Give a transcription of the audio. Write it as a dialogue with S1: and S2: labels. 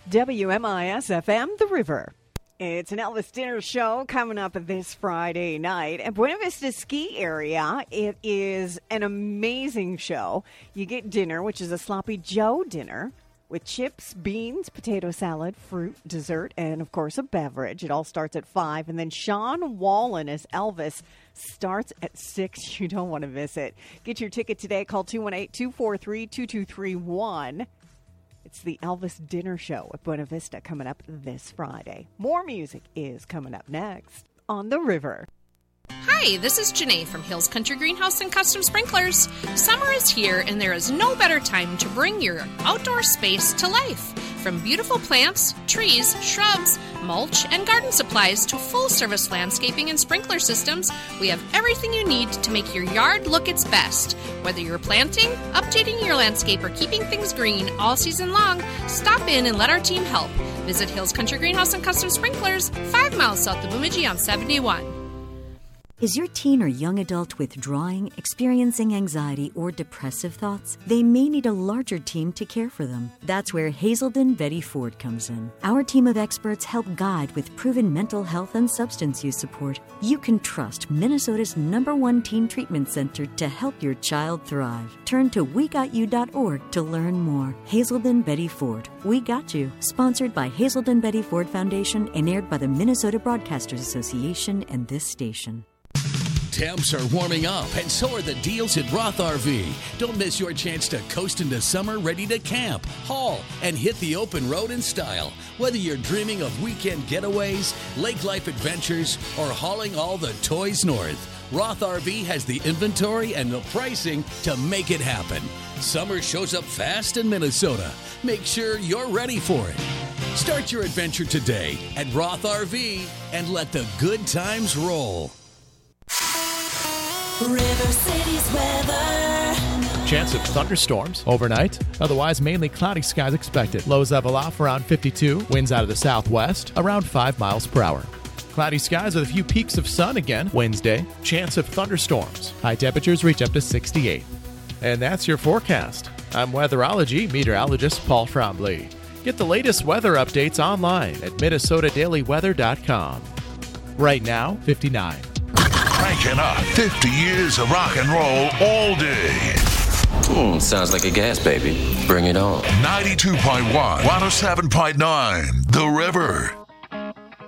S1: WMIS-FM, The River. It's an Elvis dinner show coming up this Friday night at Buena Vista Ski Area. It is an amazing show. You get dinner, which is a Sloppy Joe dinner with chips, beans, potato salad, fruit, dessert, and, of course, a beverage. It all starts at 5. And then Sean Wallen as Elvis starts at 6. You don't want to miss it. Get your ticket today. Call 218-243-2231. It's the Elvis Dinner Show at Buena Vista coming up this Friday. More music is coming up next on The River.
S2: Hi, this is Janae from Hills Country Greenhouse and Custom Sprinklers. Summer is here, and there is no better time to bring your outdoor space to life. From beautiful plants, trees, shrubs, mulch, and garden supplies to full-service landscaping and sprinkler systems, we have everything you need to make your yard look its best. Whether you're planting, updating your landscape, or keeping things green all season long, stop in and let our team help. Visit Hills Country Greenhouse and Custom Sprinklers, 5 miles south of Bemidji on 71.
S3: Is your teen or young adult withdrawing, experiencing anxiety, or depressive thoughts? They may need a larger team to care for them. That's where Hazelden Betty Ford comes in. Our team of experts help guide with proven mental health and substance use support. You can trust Minnesota's #1 teen treatment center to help your child thrive. Turn to WeGotYou.org to learn more. Hazelden Betty Ford. We Got You. Sponsored by Hazelden Betty Ford Foundation and aired by the Minnesota Broadcasters Association and this station.
S4: Temps are warming up, and so are the deals at Roth RV. Don't miss your chance to coast into summer ready to camp, haul, and hit the open road in style. Whether you're dreaming of weekend getaways, lake life adventures, or hauling all the toys north, Roth RV has the inventory and the pricing to make it happen. Summer shows up fast in Minnesota. Make sure you're ready for it. Start your adventure today at Roth RV and let the good times roll.
S5: River City's weather.
S6: Chance of thunderstorms overnight. Otherwise, mainly cloudy skies expected. Lows level off around 52. Winds out of the southwest around 5 miles per hour. Cloudy skies with a few peaks of sun again Wednesday. Chance of thunderstorms. High temperatures reach up to 68. And that's your forecast. I'm weatherology meteorologist Paul Trombley. Get the latest weather updates online at MinnesotaDailyWeather.com. Right now, 59.
S7: Cranking up 50 years of rock and roll all day.
S8: Sounds like a gas baby. Bring it on.
S7: 92.1, 107.9, The River.